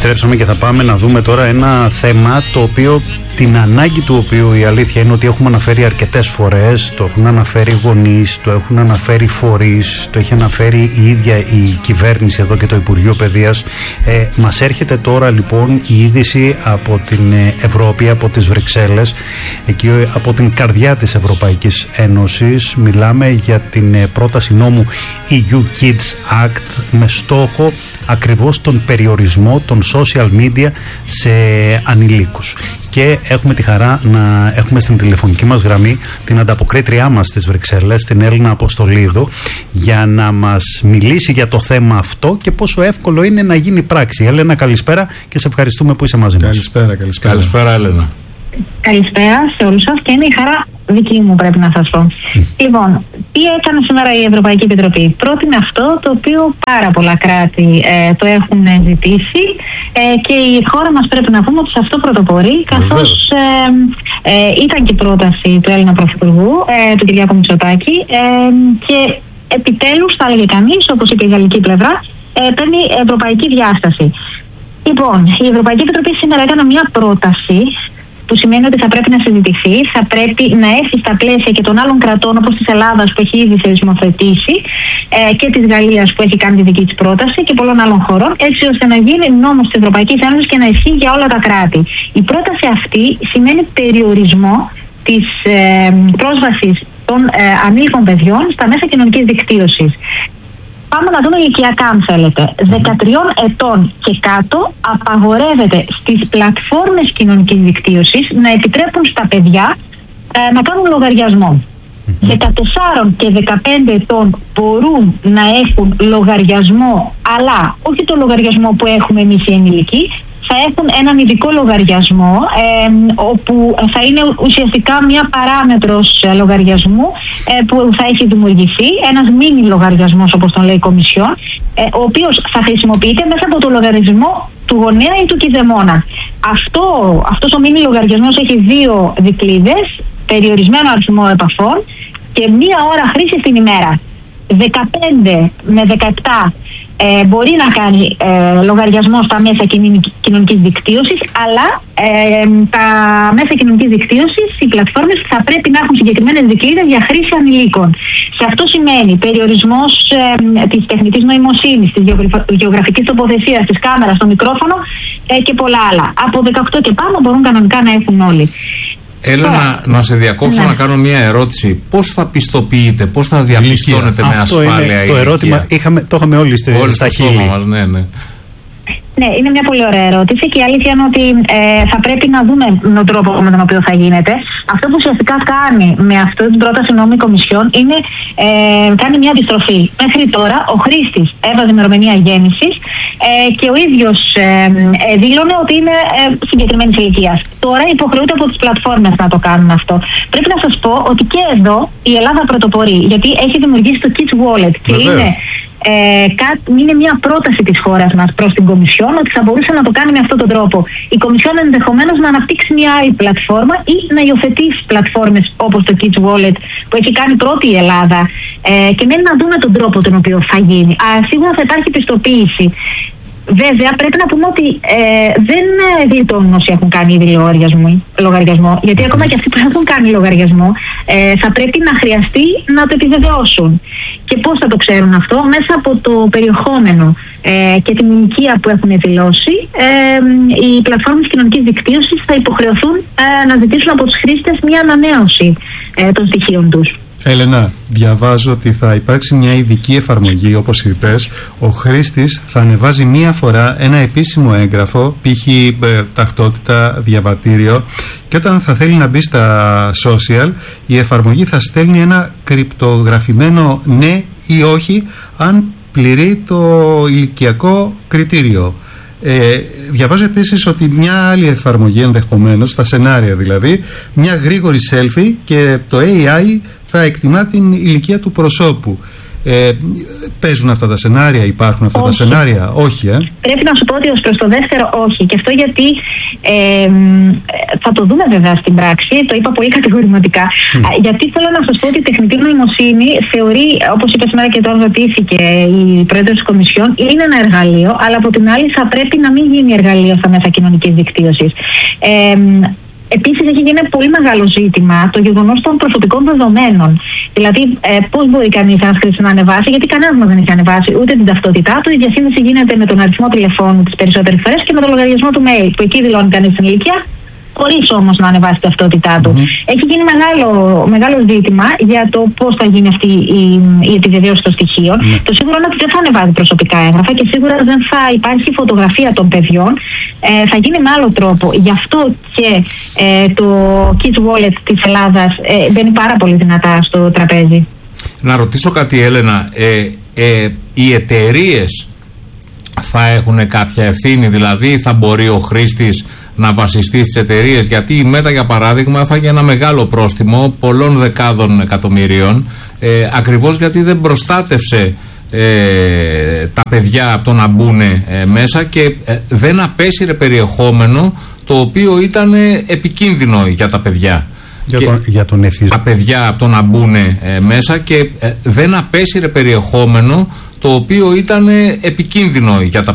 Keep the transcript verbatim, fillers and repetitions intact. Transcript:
επιστρέψαμε και θα πάμε να δούμε τώρα ένα θέμα το οποίο, την ανάγκη του οποίου η αλήθεια είναι ότι έχουμε αναφέρει αρκετές φορές. Το έχουν αναφέρει γονείς, το έχουν αναφέρει φορείς, το έχει αναφέρει η ίδια η κυβέρνηση εδώ και το Υπουργείο Παιδείας. Ε, μας έρχεται τώρα λοιπόν η είδηση από την Ευρώπη, από τις Βρυξέλλες, εκεί από την καρδιά της Ευρωπαϊκής Ένωσης. Μιλάμε για την πρόταση νόμου ι γιου Kids Act με στόχο ακριβώς τον περιορισμό των social media σε ανηλίκους. Και έχουμε τη χαρά να έχουμε στην τηλεφωνική μας γραμμή την ανταποκρίτριά μας στις Βρυξέλλες, την Έλληνα Αποστολίδου, για να μας μιλήσει για το θέμα αυτό και πόσο εύκολο είναι να γίνει πράξη. Έλενα, καλησπέρα και σε ευχαριστούμε που είσαι μαζί μας. Καλησπέρα, καλησπέρα. Καλησπέρα, Έλενα. Καλησπέρα σε όλους σας και είναι η χαρά δική μου, πρέπει να σας πω. Mm. Λοιπόν, τι έκανε σήμερα η Ευρωπαϊκή Επιτροπή? Πρότεινε αυτό το οποίο πάρα πολλά κράτη ε, το έχουν ζητήσει ε, και η χώρα μας, πρέπει να πούμε, ότι σε αυτό πρωτοπορεί, καθώς ε, ε, ήταν και η πρόταση του Έλληνα Πρωθυπουργού, ε, του Κυριάκου Μητσοτάκη, ε, και επιτέλους, θα έλεγε κανείς, όπως είπε η γαλλική πλευρά, ε, παίρνει ευρωπαϊκή διάσταση. Λοιπόν, η Ευρωπαϊκή Επιτροπή σήμερα έκανε μια πρόταση που σημαίνει ότι θα πρέπει να συζητηθεί, θα πρέπει να έρθει στα πλαίσια και των άλλων κρατών, όπως της Ελλάδας που έχει ήδη θεσμοθετήσει, ε, και της Γαλλίας που έχει κάνει τη δική της πρόταση και πολλών άλλων χωρών, έτσι ώστε να γίνει νόμος της Ευρωπαϊκής Ένωσης και να ισχύει για όλα τα κράτη. Η πρόταση αυτή σημαίνει περιορισμό της ε, πρόσβασης των ε, ανήλικων παιδιών στα μέσα κοινωνικής δικτύωσης. Πάμε να δούμε ηλικιακά, αν θέλετε. δεκατριών ετών και κάτω απαγορεύεται στις πλατφόρμες κοινωνικής δικτύωσης να επιτρέπουν στα παιδιά ε, να κάνουν λογαριασμό. δεκατέσσερα και δεκαπέντε ετών μπορούν να έχουν λογαριασμό, αλλά όχι το λογαριασμό που έχουμε εμείς οι ενήλικοι. Θα έχουν έναν ειδικό λογαριασμό, ε, όπου θα είναι ουσιαστικά μια παράμετρος λογαριασμού ε, που θα έχει δημιουργηθεί, ένας μίνι λογαριασμός, όπως τον λέει η Κομισιόν, ε, ο οποίος θα χρησιμοποιείται μέσα από το λογαριασμό του γονέα ή του κηδεμόνα. Αυτό, αυτός ο μίνι λογαριασμός έχει δύο δικλείδες, περιορισμένο αριθμό επαφών και μία ώρα χρήσης την ημέρα. δεκαπέντε με δεκαεπτά Ε, μπορεί να κάνει ε, λογαριασμό στα μέσα κοινωνικής δικτύωσης, αλλά ε, τα μέσα κοινωνικής δικτύωσης, οι πλατφόρμες, θα πρέπει να έχουν συγκεκριμένες δικλείδες για χρήση ανηλίκων. Και αυτό σημαίνει περιορισμός ε, της τεχνητής νοημοσύνης, της γεωγραφικής τοποθεσίας, της κάμερας, στο μικρόφωνο ε, και πολλά άλλα. Από δεκαοκτώ και πάνω μπορούν κανονικά να έχουν όλοι. Έλενα, να σε διακόψω, ναι. να κάνω μια ερώτηση. Πώς θα πιστοποιείτε, πώς θα διαπιστώνετε με αυτό ασφάλεια είναι το ερώτημα, είχαμε, το είχαμε όλοι στη, όλοι στα χείλη μας, ναι, ναι. Ναι, είναι μια πολύ ωραία ερώτηση και η αλήθεια είναι ότι ε, θα πρέπει να δούμε τον τρόπο με τον οποίο θα γίνεται. Αυτό που ουσιαστικά κάνει με αυτή την πρόταση νόμου η Κομισιόν είναι ε, κάνει μια αντιστροφή. Μέχρι τώρα ο χρήστης έβαζε ημερομηνία γέννησης ε, και ο ίδιος ε, ε, δήλωνε ότι είναι ε, συγκεκριμένης ηλικίας. Τώρα υποχρεούνται από τις πλατφόρμες να το κάνουν αυτό. Πρέπει να σας πω ότι και εδώ η Ελλάδα πρωτοπορεί, γιατί έχει δημιουργήσει το Kids Wallet και είναι. Ε, είναι μια πρόταση της χώρας μας προς την Κομισιόν ότι θα μπορούσε να το κάνει με αυτόν τον τρόπο. Η Κομισιόν ενδεχομένως να αναπτύξει μια άλλη πλατφόρμα ή να υιοθετήσει πλατφόρμες όπως το Kids Wallet που έχει κάνει πρώτη η Ελλάδα, ε, και μένει να δούμε τον τρόπο τον οποίο θα γίνει. Α, σίγουρα θα υπάρχει πιστοποίηση. Βέβαια, πρέπει να πούμε ότι ε, δεν γλιτώνουν όσοι έχουν κάνει ήδη λογαριασμό, λογαριασμό, γιατί ακόμα και αυτοί που έχουν κάνει λογαριασμό ε, θα πρέπει να χρειαστεί να το επιβεβαιώσουν. Και πώς θα το ξέρουν αυτό? Μέσα από το περιεχόμενο ε, και την ηλικία που έχουν δηλώσει, ε, οι πλατφόρμες κοινωνικής δικτύωσης θα υποχρεωθούν ε, να ζητήσουν από τους χρήστες μια ανανέωση ε, των στοιχείων τους. Έλενα, διαβάζω ότι θα υπάρξει μια ειδική εφαρμογή, όπως είπες. Ο χρήστης θα ανεβάζει μία φορά ένα επίσημο έγγραφο, π.χ. ε, ταυτότητα, διαβατήριο, και όταν θα θέλει να μπει στα social, η εφαρμογή θα στέλνει ένα κρυπτογραφημένο ναι ή όχι, αν πληρεί το ηλικιακό κριτήριο. Ε, διαβάζω επίσης ότι μια άλλη εφαρμογή, ενδεχομένως, στα σενάρια δηλαδή, μια γρήγορη selfie και το έι άι θα εκτιμά την ηλικία του προσώπου. Ε, παίζουν αυτά τα σενάρια, υπάρχουν αυτά όχι. τα σενάρια, όχι ε. Πρέπει να σου πω ότι ως προς το δεύτερο όχι, και αυτό γιατί ε, θα το δούμε βέβαια στην πράξη, το είπα πολύ κατηγορηματικά, mm. γιατί θέλω να σας πω ότι η τεχνητή νοημοσύνη θεωρεί, όπως είπε σήμερα και τώρα ρωτήθηκε η πρόεδρος της Κομισιόν, είναι ένα εργαλείο, αλλά από την άλλη θα πρέπει να μην γίνει εργαλείο στα μέσα κοινωνικής δικτύωσης. Ε, Επίσης, έχει γίνει ένα πολύ μεγάλο ζήτημα το γεγονός των προσωπικών δεδομένων. Δηλαδή, ε, πώς μπορεί κανείς ένας χρήστης να ανεβάσει, γιατί κανένας μας δεν έχει ανεβάσει ούτε την ταυτότητά του. Η διασύνδεση γίνεται με τον αριθμό τηλεφώνου τις περισσότερες φορές και με τον λογαριασμό του mail, που εκεί δηλώνει κανείς την ηλικία, χωρίς όμως να ανεβάσει την ταυτότητά του. Mm-hmm. Έχει γίνει μεγάλο, μεγάλο ζήτημα για το πώς θα γίνει αυτή η, η επιβεβαίωση των στοιχείων. Mm-hmm. Το σίγουρο είναι ότι δεν θα ανεβάζει προσωπικά έγγραφα και σίγουρα δεν θα υπάρχει φωτογραφία των παιδιών. Ε, θα γίνει με άλλο τρόπο. Γι' αυτό και ε, το Kids Wallet της Ελλάδας ε, μπαίνει πάρα πολύ δυνατά στο τραπέζι. Να ρωτήσω κάτι, Έλενα. Ε, ε, οι εταιρείες θα έχουν κάποια ευθύνη, δηλαδή θα μπορεί ο χρήστης να βασιστεί στις εταιρείες, γιατί η Μέτα για παράδειγμα έφαγε ένα μεγάλο πρόστιμο πολλών δεκάδων εκατομμυρίων ε, ακριβώς γιατί δεν προστάτευσε ε, τα παιδιά από το να μπουν ε, μέσα και ε, δεν απέσυρε περιεχόμενο το οποίο ήταν επικίνδυνο για τα παιδιά. Για τον, για τον τα παιδιά από το να μπουν ε, μέσα και ε, δεν απέσυρε περιεχόμενο το οποίο ήταν επικίνδυνο για τα